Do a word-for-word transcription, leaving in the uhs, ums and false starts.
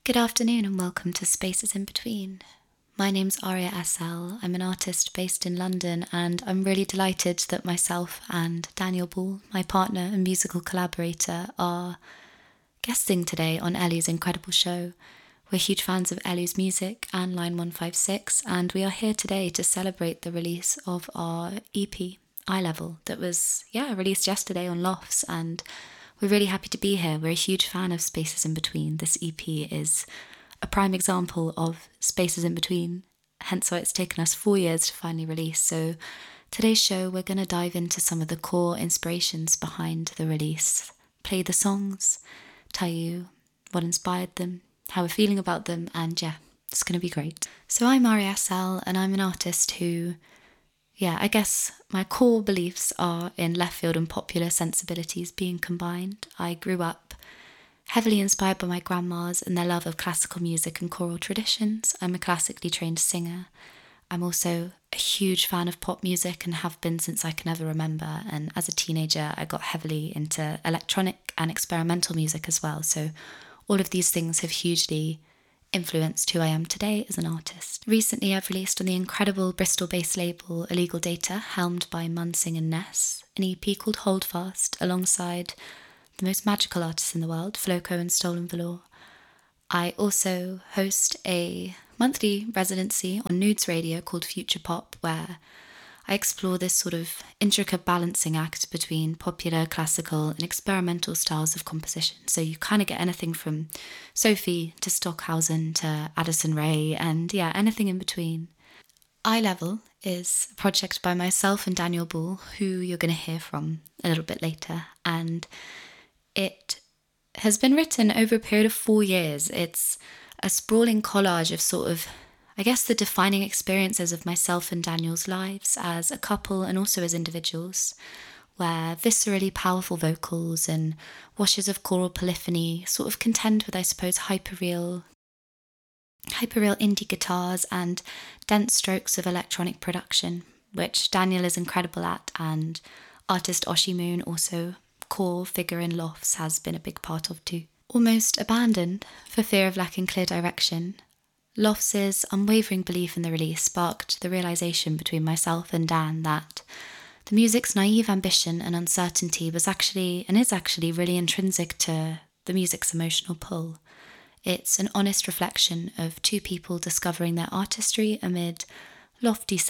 Good afternoon and welcome to Spaces in Between. My name's Aria S L. I'm an artist based in London, and I'm really delighted that myself and Daniel Ball, my partner and musical collaborator, are guesting today on Elu's incredible show. We're huge fans of Elu's music and Line one five six, and we are here today to celebrate the release of our E P, Eye Level, that was, yeah, released yesterday on Lofts, and we're really happy to be here. We're a huge fan of Spaces in Between. This E P is a prime example of Spaces in Between, hence why it's taken us four years to finally release. So today's show, we're going to dive into some of the core inspirations behind the release, play the songs, tell you what inspired them, how we're feeling about them, and yeah, it's going to be great. So I'm Ari S L, and I'm an artist who, yeah, I guess my core beliefs are in left field and popular sensibilities being combined. I grew up heavily inspired by my grandmas and their love of classical music and choral traditions. I'm a classically trained singer. I'm also a huge fan of pop music and have been since I can ever remember. And as a teenager, I got heavily into electronic and experimental music as well. So all of these things have hugely influenced who I am today as an artist. Recently, I've released on the incredible Bristol-based label Illegal Data, helmed by Munsing and Ness, an E P called Holdfast, alongside the most magical artists in the world, Floco and Stolen Velour. I also host a monthly residency on Nudes Radio called Future Pop, where I explore this sort of intricate balancing act between popular, classical, and experimental styles of composition. So you kind of get anything from Sophie to Stockhausen to Addison Rae, and yeah, anything in between. Eye Level is a project by myself and Daniel Ball, who you're going to hear from a little bit later, and it has been written over a period of four years. It's a sprawling collage of sort of, I guess, the defining experiences of myself and Daniel's lives as a couple and also as individuals, where viscerally powerful vocals and washes of choral polyphony sort of contend with, I suppose, hyperreal, hyperreal indie guitars and dense strokes of electronic production, which Daniel is incredible at, and artist Oshi Moon, also core figure in Lofts, has been a big part of too. Almost abandoned for fear of lacking clear direction, Lofts' unwavering belief in the release sparked the realisation between myself and Dan that the music's naive ambition and uncertainty was actually, and is actually, really intrinsic to the music's emotional pull. It's an honest reflection of two people discovering their artistry amid lofty